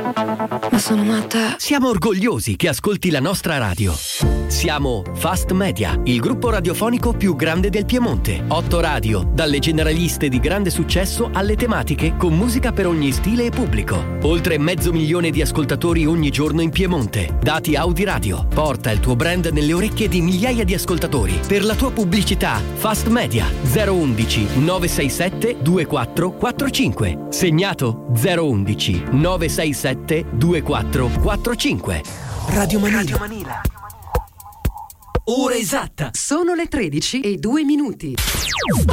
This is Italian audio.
Ma sono matta. Siamo orgogliosi che ascolti la nostra radio. Siamo Fast Media, il gruppo radiofonico più grande del Piemonte. 8 radio, dalle generaliste di grande successo alle tematiche con musica per ogni stile e pubblico. Oltre 500.000 di ascoltatori ogni giorno in Piemonte. Dati Audi Radio. Porta il tuo brand nelle orecchie di migliaia di ascoltatori. Per la tua pubblicità, Fast Media 011 967 2445. Segnato 011 967 2445. Radio Manila. Ora esatta. Sono le 13:02.